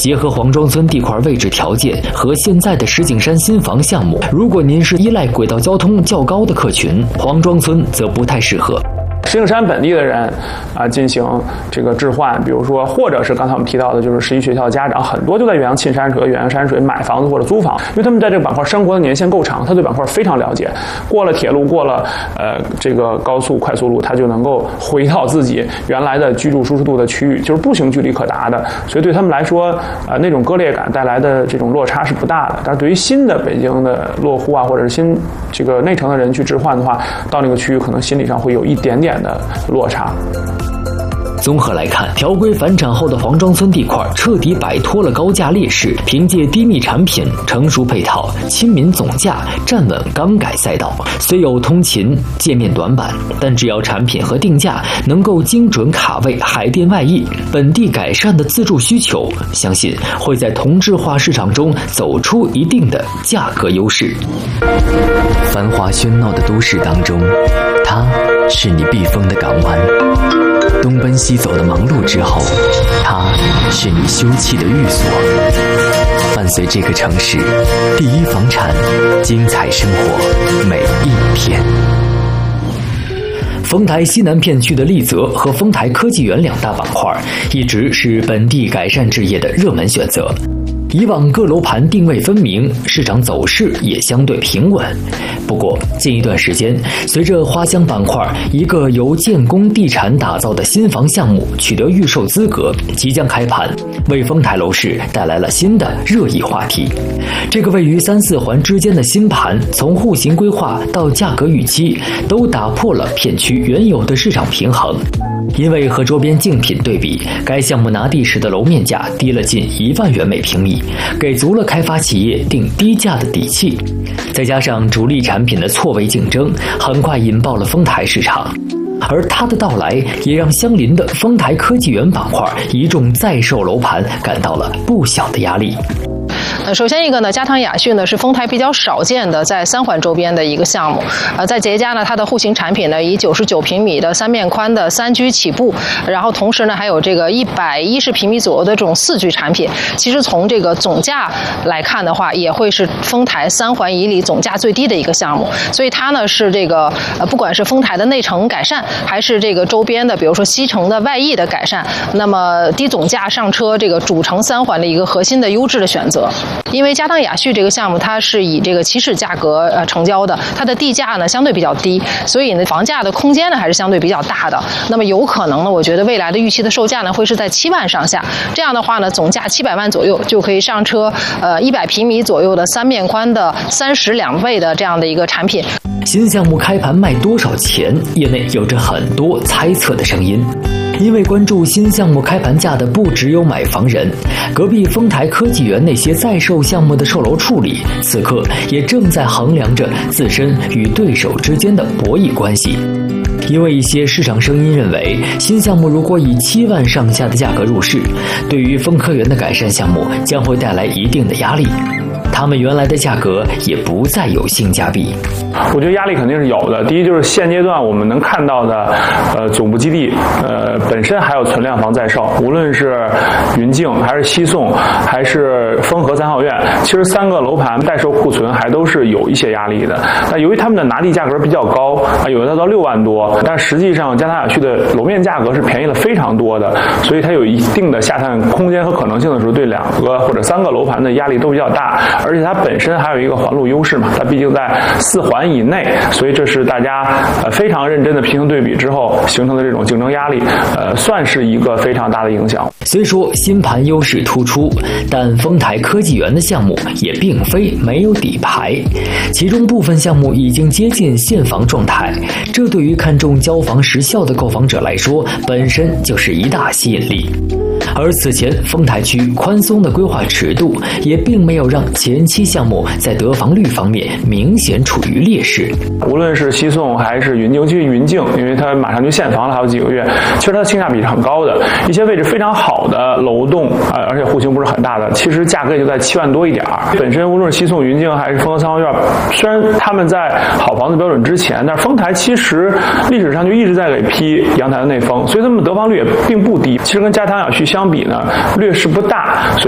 结合黄庄村地块位置条件和现在的石景山新房项目，如果您是依赖轨道交通较高的客群，黄庄村则不太适合。 石景山本地的人进行这个置换，比如说，或者是刚才我们提到的，就是十一学校的家长，很多就在远洋沁山水、远洋山水买房子或者租房，因为他们在这个板块生活的年限够长，他对板块非常了解。过了铁路，过了这个高速快速路，他就能够回到自己原来的居住舒适度的区域，就是步行距离可达的。所以对他们来说，那种割裂感带来的这种落差是不大的。但是对于新的北京的落户或者是新这个内城的人去置换的话，到那个区域可能心理上会有一点点的落差。 综合来看，条规返产后的黄庄村地块彻底摆脱了高价劣势，凭借低密产品、成熟配套、亲民总价，站稳钢改赛道。虽有通勤、界面短板，但只要产品和定价能够精准卡位海淀外溢、本地改善的自住需求，相信会在同质化市场中走出一定的价格优势。繁华喧闹的都市当中，它是你避风的港湾。东奔西走的忙碌之后，它是你休憩的寓所。伴随这个城市第一房产，精彩生活每一天。丰台西南片区的丽泽和丰台科技园两大板块，一直是本地改善置业的热门选择。以往各楼盘定位分明，市场走势也相对平稳。不过近一段时间，随着花乡板块一个由建工地产打造的新房项目取得预售资格，即将开盘，为丰台楼市带来了新的热议话题。这个位于3、4环之间的新盘，从户型规划到价格预期，都打破了片区原有的市场平衡。因为和周边竞品对比，该项目拿地时的楼面价低了近1万元每平米，给足了开发企业定低价的底气。再加上主力产品的错位竞争，很快引爆了丰台市场。而它的到来，也让相邻的丰台科技园板块一众在售楼盘感到了不小的压力。 首先一个呢，嘉汤雅旭呢是丰台比较少见的在3环周边的一个项目。在捷家呢，它的户型产品呢以99平米的3面宽的3居起步，然后同时呢还有这个110平米左右的这种4居产品。其实从这个总价来看的话，也会是丰台3环以里总价最低的一个项目。所以它呢是这个不管是丰台的内城改善，还是这个周边的比如说西城的外溢的改善，那么低总价上车这个主城3环的一个核心的优质的选择。因为嘉汤雅旭这个项目，它是以这个起始价格成交的，它的地价呢相对比较低，所以呢房价的空间呢还是相对比较大的。那么有可能呢，我觉得未来的预期的售价呢会是在7万上下。这样的话呢，总价700万左右就可以上车，100平米左右的3面宽的32倍的这样的一个产品。 新项目开盘卖多少钱？业内有着很多猜测的声音。因为关注新项目开盘价的不只有买房人，隔壁丰台科技园那些在售项目的售楼处理，此刻也正在衡量着自身与对手之间的博弈关系。因为一些市场声音认为，新项目如果以7万上下的价格入市，对于丰科园的改善项目将会带来一定的压力。他们原来的价格也不再有性价比。 我觉得压力肯定是有的。第一就是现阶段我们能看到的，总部基地，本身还有存量房在售，无论是云境还是西宋还是丰和3号院，其实3个楼盘待售库存还都是有一些压力的。那由于他们的拿地价格比较高，有的到6万多，但实际上嘉汤雅旭的楼面价格是便宜了非常多的，所以它有一定的下探空间和可能性的时候，对2个或者3个楼盘的压力都比较大。而且它本身还有一个环路优势嘛，它毕竟在4环以内，所以这是大家非常认真的平行对比之后形成的这种竞争压力，算是一个非常大的影响。 虽说新盘优势突出，但丰台科技园的项目也并非没有底牌，其中部分项目已经接近现房状态，这对于看重交房时效的购房者来说，本身就是一大吸引力。而此前丰台区宽松的规划尺度，也并没有让前期项目在得房率方面明显处于劣势。 无论是西宋还是云境，尤其是云境，因为它马上就现房了，还有几个月，其实它的性价比是很高的。一些位置非常好的楼栋，而且户型不是很大的，其实价格也就在7万多一点。本身无论是西宋、云境还是丰和3号院，虽然他们在好房子标准之前，但是丰台其实历史上就一直在给批阳台的内丰，所以他们得房率也并不低。其实跟嘉汤雅旭相比呢，劣势不大，所以